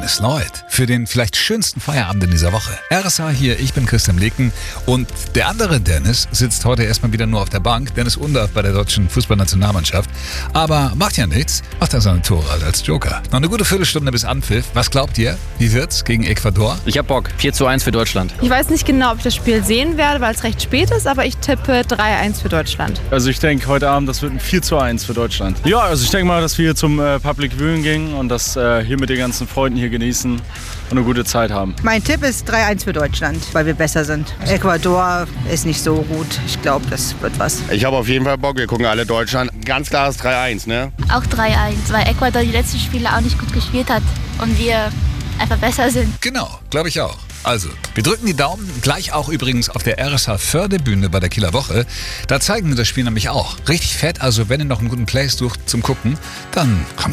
Dennis Lloyd für den vielleicht schönsten Feierabend in dieser Woche. RSA hier, ich bin Christian Leken und der andere Dennis sitzt heute erstmal wieder nur auf der Bank. Dennis Undaff bei der deutschen Fußballnationalmannschaft. Aber macht ja nichts, macht er seine Tore halt als Joker. Noch eine gute Viertelstunde bis Anpfiff. Was glaubt ihr? Wie wird's gegen Ecuador? Ich hab Bock. 4:1 für Deutschland. Ich weiß nicht genau, ob ich das Spiel sehen werde, weil es recht spät ist, aber ich tippe 3:1 für Deutschland. Also ich denke heute Abend, das wird ein 4:1 für Deutschland. Ja, also ich denke mal, dass wir hier zum Public Viewing gehen und das hier mit den ganzen Freunden hier genießen und eine gute Zeit haben. Mein Tipp ist 3:1 für Deutschland, weil wir besser sind. Ecuador ist nicht so gut. Ich glaube, das wird was. Ich habe auf jeden Fall Bock. Wir gucken alle Deutschland. Ganz klares 3:1, ne? Auch 3:1, weil Ecuador die letzten Spiele auch nicht gut gespielt hat und wir einfach besser sind. Genau, glaube ich auch. Also, wir drücken die Daumen, gleich auch übrigens auf der RSH Förderbühne bei der Kieler Woche. Da zeigen wir das Spiel nämlich auch. Richtig fett, also wenn ihr noch einen guten Play sucht zum Gucken, dann kommt